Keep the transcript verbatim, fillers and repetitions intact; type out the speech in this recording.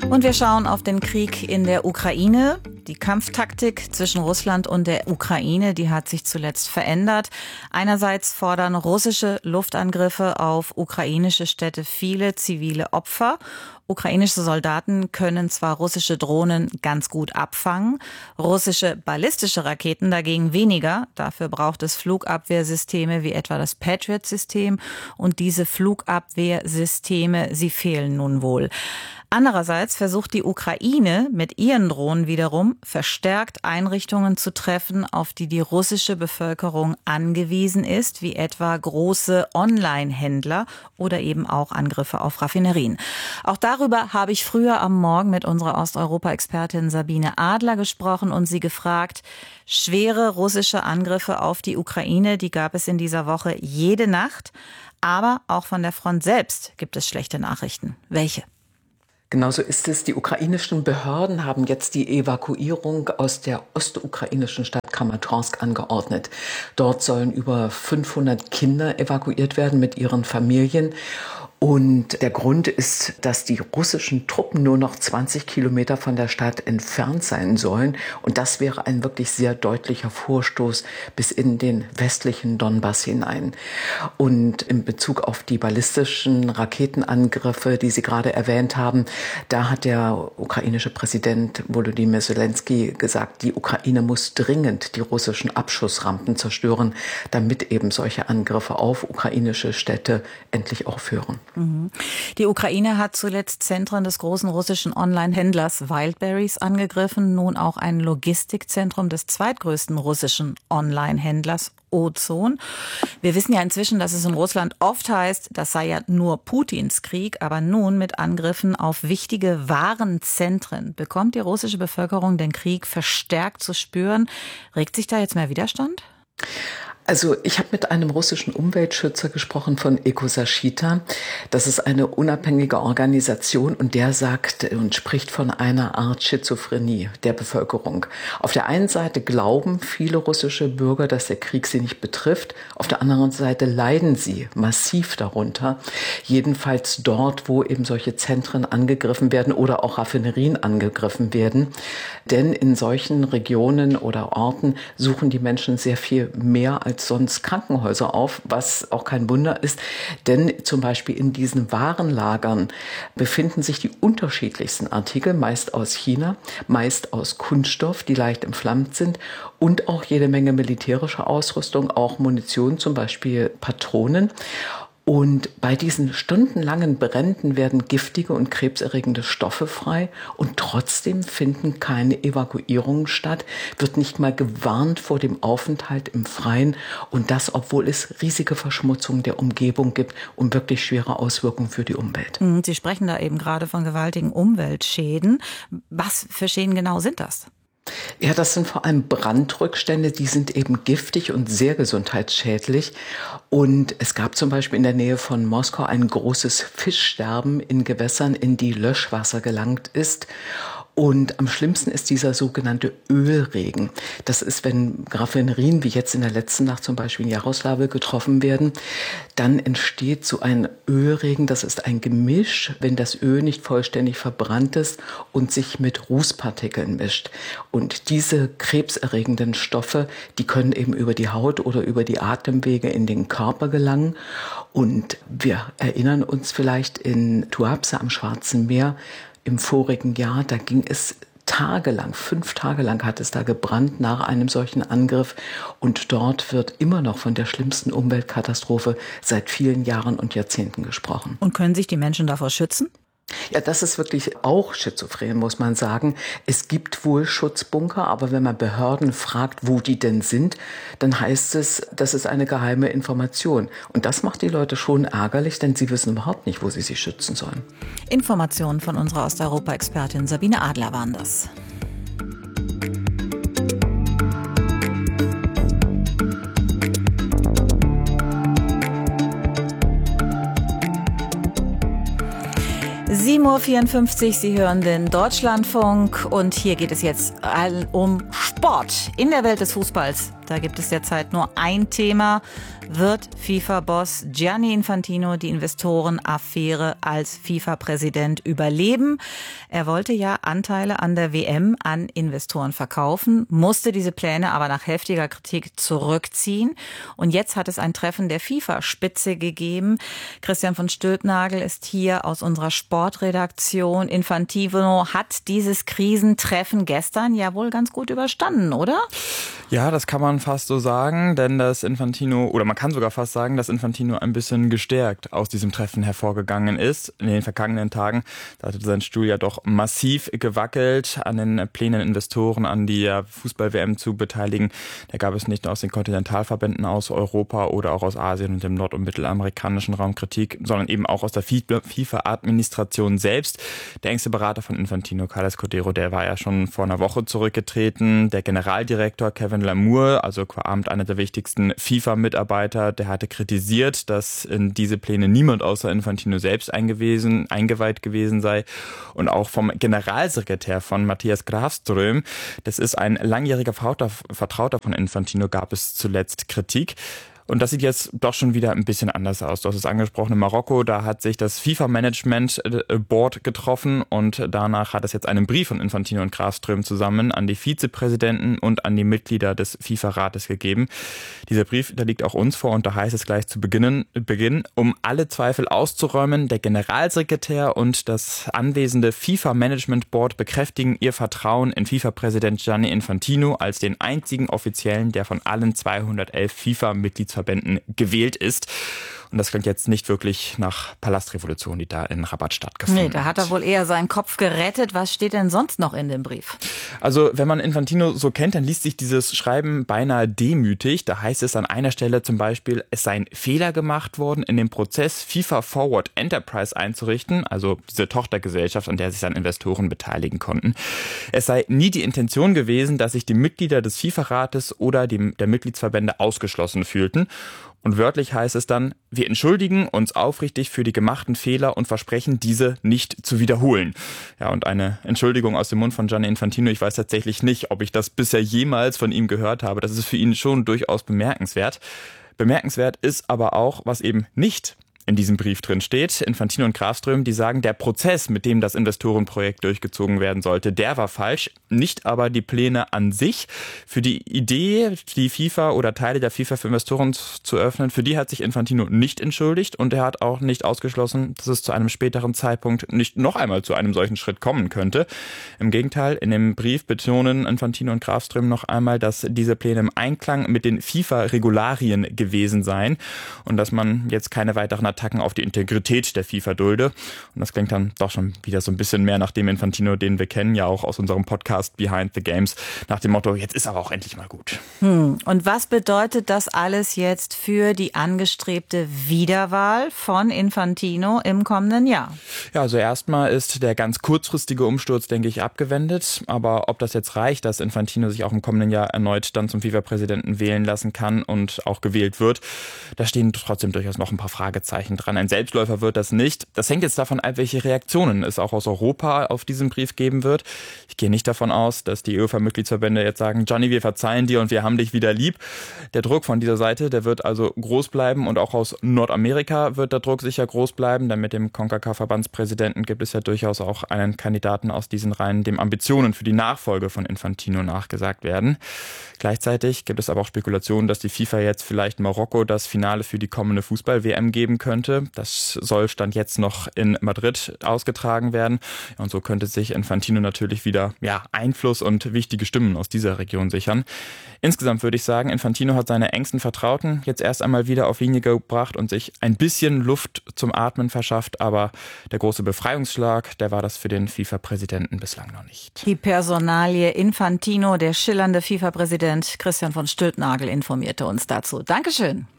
Und wir schauen auf den Krieg in der Ukraine. Die Kampftaktik zwischen Russland und der Ukraine, die hat sich zuletzt verändert. Einerseits fordern russische Luftangriffe auf ukrainische Städte viele zivile Opfer. Ukrainische Soldaten können zwar russische Drohnen ganz gut abfangen, russische ballistische Raketen dagegen weniger. Dafür braucht es Flugabwehrsysteme wie etwa das Patriot-System. Und diese Flugabwehrsysteme, sie fehlen nun wohl. Andererseits versucht die Ukraine mit ihren Drohnen wiederum verstärkt Einrichtungen zu treffen, auf die die russische Bevölkerung angewiesen ist, wie etwa große Online-Händler oder eben auch Angriffe auf Raffinerien. Auch darüber habe ich früher am Morgen mit unserer Osteuropa-Expertin Sabine Adler gesprochen und sie gefragt, schwere russische Angriffe auf die Ukraine, die gab es in dieser Woche jede Nacht, aber auch von der Front selbst gibt es schlechte Nachrichten. Welche? Genauso ist es. Die ukrainischen Behörden haben jetzt die Evakuierung aus der ostukrainischen Stadt Kramatorsk angeordnet. Dort sollen über fünfhundert Kinder evakuiert werden mit ihren Familien. Und der Grund ist, dass die russischen Truppen nur noch zwanzig Kilometer von der Stadt entfernt sein sollen. Und das wäre ein wirklich sehr deutlicher Vorstoß bis in den westlichen Donbass hinein. Und in Bezug auf die ballistischen Raketenangriffe, die Sie gerade erwähnt haben, da hat der ukrainische Präsident Volodymyr Zelensky gesagt, die Ukraine muss dringend die russischen Abschussrampen zerstören, damit eben solche Angriffe auf ukrainische Städte endlich aufhören. Die Ukraine hat zuletzt Zentren des großen russischen Online-Händlers Wildberries angegriffen, nun auch ein Logistikzentrum des zweitgrößten russischen Online-Händlers Ozon. Wir wissen ja inzwischen, dass es in Russland oft heißt, das sei ja nur Putins Krieg, aber nun mit Angriffen auf wichtige Warenzentren bekommt die russische Bevölkerung den Krieg verstärkt zu spüren. Regt sich da jetzt mehr Widerstand? Also ich habe mit einem russischen Umweltschützer gesprochen von EcoSashita. Das ist eine unabhängige Organisation und der sagt und spricht von einer Art Schizophrenie der Bevölkerung. Auf der einen Seite glauben viele russische Bürger, dass der Krieg sie nicht betrifft. Auf der anderen Seite leiden sie massiv darunter. Jedenfalls dort, wo eben solche Zentren angegriffen werden oder auch Raffinerien angegriffen werden. Denn in solchen Regionen oder Orten suchen die Menschen sehr viel mehr als sonst Krankenhäuser auf, was auch kein Wunder ist, denn zum Beispiel in diesen Warenlagern befinden sich die unterschiedlichsten Artikel, meist aus China, meist aus Kunststoff, die leicht entflammt sind und auch jede Menge militärische Ausrüstung, auch Munition, zum Beispiel Patronen. Und bei diesen stundenlangen Bränden werden giftige und krebserregende Stoffe frei und trotzdem finden keine Evakuierungen statt, wird nicht mal gewarnt vor dem Aufenthalt im Freien und das, obwohl es riesige Verschmutzung der Umgebung gibt und wirklich schwere Auswirkungen für die Umwelt. Sie sprechen da eben gerade von gewaltigen Umweltschäden. Was für Schäden genau sind das? Ja, das sind vor allem Brandrückstände, die sind eben giftig und sehr gesundheitsschädlich. Und es gab zum Beispiel in der Nähe von Moskau ein großes Fischsterben in Gewässern, in die Löschwasser gelangt ist. Und am schlimmsten ist dieser sogenannte Ölregen. Das ist, wenn Raffinerien wie jetzt in der letzten Nacht zum Beispiel in Jaroslawl getroffen werden, dann entsteht so ein Ölregen. Das ist ein Gemisch, wenn das Öl nicht vollständig verbrannt ist und sich mit Rußpartikeln mischt. Und diese krebserregenden Stoffe, die können eben über die Haut oder über die Atemwege in den Körper gelangen. Und wir erinnern uns vielleicht in Tuapse am Schwarzen Meer, im vorigen Jahr, da ging es tagelang, fünf Tage lang hat es da gebrannt nach einem solchen Angriff. Und dort wird immer noch von der schlimmsten Umweltkatastrophe seit vielen Jahren und Jahrzehnten gesprochen. Und können sich die Menschen davor schützen? Ja, das ist wirklich auch schizophren, muss man sagen. Es gibt wohl Schutzbunker, aber wenn man Behörden fragt, wo die denn sind, dann heißt es, das ist eine geheime Information. Und das macht die Leute schon ärgerlich, denn sie wissen überhaupt nicht, wo sie sich schützen sollen. Informationen von unserer Osteuropa-Expertin Sabine Adler waren das. sieben Uhr vierundfünfzig, Sie hören den Deutschlandfunk und hier geht es jetzt um Sport in der Welt des Fußballs. Da gibt es derzeit nur ein Thema, Wird FIFA-Boss Gianni Infantino die Investorenaffäre als FIFA-Präsident überleben? Er wollte ja Anteile an der W M an Investoren verkaufen, musste diese Pläne aber nach heftiger Kritik zurückziehen. Und jetzt hat es ein Treffen der FIFA-Spitze gegeben. Christian von Stülpnagel ist hier aus unserer Sportredaktion. Infantino hat dieses Krisentreffen gestern ja wohl ganz gut überstanden, oder? Ja, das kann man fast so sagen, denn das Infantino, oder man kann sogar fast sagen, dass Infantino ein bisschen gestärkt aus diesem Treffen hervorgegangen ist. In den vergangenen Tagen, da hatte sein Stuhl ja doch massiv gewackelt an den Plänen Investoren, an die Fußball-W M zu beteiligen. Da gab es nicht nur aus den Kontinentalverbänden aus Europa oder auch aus Asien und dem nord- und mittelamerikanischen Raum Kritik, sondern eben auch aus der FIFA-Administration selbst. Der engste Berater von Infantino, Carles Codero, der war ja schon vor einer Woche zurückgetreten. Der Generaldirektor Kevin Lamour, also qua Amt einer der wichtigsten FIFA-Mitarbeiter, der hatte kritisiert, dass in diese Pläne niemand außer Infantino selbst eingewiesen, eingeweiht gewesen sei. Und auch vom Generalsekretär von Mattias Grafström, das ist ein langjähriger Vertrauter von Infantino, gab es zuletzt Kritik. Und das sieht jetzt doch schon wieder ein bisschen anders aus. Du hast es angesprochen, in Marokko, da hat sich das FIFA-Management-Board getroffen und danach hat es jetzt einen Brief von Infantino und Grafström zusammen an die Vizepräsidenten und an die Mitglieder des FIFA-Rates gegeben. Dieser Brief, der liegt auch uns vor und da heißt es gleich zu Beginn, Beginn, um alle Zweifel auszuräumen, der Generalsekretär und das anwesende FIFA-Management-Board bekräftigen ihr Vertrauen in FIFA-Präsident Gianni Infantino als den einzigen Offiziellen, der von allen zweihundertelf FIFA-Mitgliedsverbänden gewählt ist. Und das klingt jetzt nicht wirklich nach Palastrevolution, die da in Rabat stattgefunden hat. Nee, da hat er wohl eher seinen Kopf gerettet. Was steht denn sonst noch in dem Brief? Also, wenn man Infantino so kennt, dann liest sich dieses Schreiben beinahe demütig. Da heißt es an einer Stelle zum Beispiel, es sei ein Fehler gemacht worden, in dem Prozess FIFA Forward Enterprise einzurichten, also diese Tochtergesellschaft, an der sich dann Investoren beteiligen konnten. Es sei nie die Intention gewesen, dass sich die Mitglieder des FIFA-Rates oder die, der Mitgliedsverbände ausgeschlossen fühlten. Und wörtlich heißt es dann, wir entschuldigen uns aufrichtig für die gemachten Fehler und versprechen, diese nicht zu wiederholen. Ja, und eine Entschuldigung aus dem Mund von Gianni Infantino, ich weiß tatsächlich nicht, ob ich das bisher jemals von ihm gehört habe. Das ist für ihn schon durchaus bemerkenswert. Bemerkenswert ist aber auch, was eben nicht in diesem Brief drin steht. Infantino und Grafström, die sagen, der Prozess, mit dem das Investorenprojekt durchgezogen werden sollte, der war falsch, nicht aber die Pläne an sich. Für die Idee, die FIFA oder Teile der FIFA für Investoren zu öffnen, für die hat sich Infantino nicht entschuldigt und er hat auch nicht ausgeschlossen, dass es zu einem späteren Zeitpunkt nicht noch einmal zu einem solchen Schritt kommen könnte. Im Gegenteil, in dem Brief betonen Infantino und Grafström noch einmal, dass diese Pläne im Einklang mit den FIFA-Regularien gewesen seien und dass man jetzt keine weiteren Attacken auf die Integrität der FIFA dulde. Und das klingt dann doch schon wieder so ein bisschen mehr nach dem Infantino, den wir kennen, ja auch aus unserem Podcast Behind the Games, nach dem Motto, jetzt ist aber auch endlich mal gut. Hm. Und was bedeutet das alles jetzt für die angestrebte Wiederwahl von Infantino im kommenden Jahr? Ja, also erstmal ist der ganz kurzfristige Umsturz, denke ich, abgewendet. Aber ob das jetzt reicht, dass Infantino sich auch im kommenden Jahr erneut dann zum FIFA-Präsidenten wählen lassen kann und auch gewählt wird, da stehen trotzdem durchaus noch ein paar Fragezeichen dran. Ein Selbstläufer wird das nicht. Das hängt jetzt davon ab, welche Reaktionen es auch aus Europa auf diesen Brief geben wird. Ich gehe nicht davon aus, dass die UEFA-Mitgliedsverbände jetzt sagen, Gianni, wir verzeihen dir und wir haben dich wieder lieb. Der Druck von dieser Seite, der wird also groß bleiben und auch aus Nordamerika wird der Druck sicher groß bleiben, denn mit dem CONCACAF-Verbandspräsidenten gibt es ja durchaus auch einen Kandidaten aus diesen Reihen, dem Ambitionen für die Nachfolge von Infantino nachgesagt werden. Gleichzeitig gibt es aber auch Spekulationen, dass die FIFA jetzt vielleicht Marokko das Finale für die kommende Fußball-W M geben könnte. Das soll Stand jetzt noch in Madrid ausgetragen werden. Und so könnte sich Infantino natürlich wieder ja, Einfluss und wichtige Stimmen aus dieser Region sichern. Insgesamt würde ich sagen, Infantino hat seine engsten Vertrauten jetzt erst einmal wieder auf Linie gebracht und sich ein bisschen Luft zum Atmen verschafft. Aber der große Befreiungsschlag, der war das für den FIFA-Präsidenten bislang noch nicht. Die Personalie Infantino, der schillernde FIFA-Präsident Christian von Stülpnagel informierte uns dazu. Dankeschön.